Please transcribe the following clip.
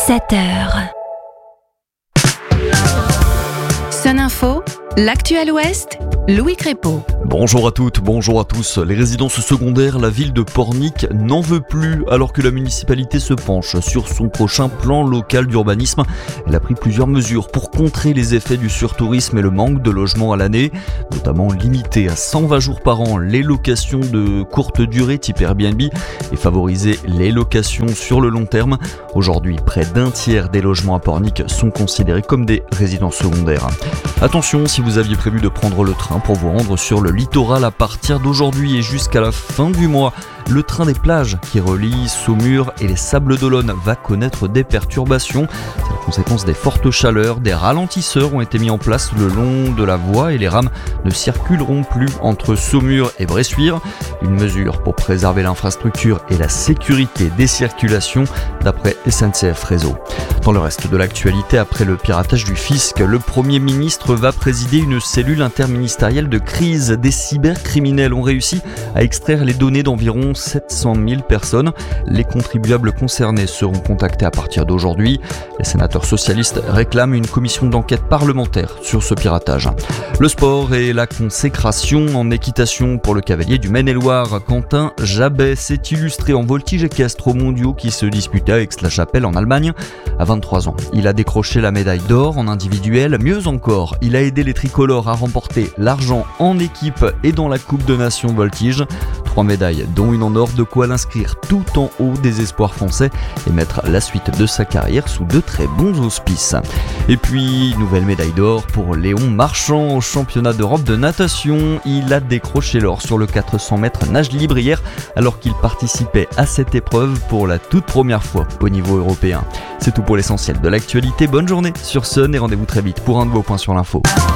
7h. Sun Info, l'actu à l'Ouest, Louis Crépeau. Bonjour à toutes, bonjour à tous. Les résidences secondaires, la ville de Pornic n'en veut plus alors que la municipalité se penche sur son prochain plan local d'urbanisme. Elle a pris plusieurs mesures pour contrer les effets du surtourisme et le manque de logements à l'année, notamment limiter à 120 jours par an les locations de courte durée type Airbnb et favoriser les locations sur le long terme. Aujourd'hui, près d'un tiers des logements à Pornic sont considérés comme des résidences secondaires. Attention, si vous aviez prévu de prendre le train pour vous rendre sur le littoral à partir d'aujourd'hui et jusqu'à la fin du mois, le train des plages qui relie Saumur et les Sables d'Olonne va connaître des perturbations. C'est la conséquence des fortes chaleurs. Des ralentisseurs ont été mis en place le long de la voie et les rames ne circuleront plus entre Saumur et Bressuire. Une mesure pour préserver l'infrastructure et la sécurité des circulations d'après SNCF Réseau. Dans le reste de l'actualité, après le piratage du fisc, le Premier ministre va présider une cellule interministérielle de crise. Des cybercriminels ont réussi à extraire les données d'environ 700 000 personnes. Les contribuables concernés seront contactés à partir d'aujourd'hui. Les sénateurs socialistes réclament une commission d'enquête parlementaire sur ce piratage. Le sport et la consécration en équitation pour le cavalier du Maine-et-Loire. Quentin Jabet s'est illustré en voltige équestre aux mondiaux qui se disputaient à Aix-la-Chapelle en Allemagne. À 23 ans, il a décroché la médaille d'or en individuel. Mieux encore, il a aidé les tricolores à remporter l'argent en équipe et dans la Coupe de Nations voltige. 3 médailles, dont une en or, de quoi l'inscrire tout en haut des espoirs français et mettre la suite de sa carrière sous de très bons auspices. Et puis, nouvelle médaille d'or pour Léon Marchand au championnat d'Europe de natation. Il a décroché l'or sur le 400 mètres nage libre hier alors qu'il participait à cette épreuve pour la toute première fois au niveau européen. C'est tout pour l'essentiel de l'actualité. Bonne journée sur Sun et rendez-vous très vite pour un nouveau point sur l'info.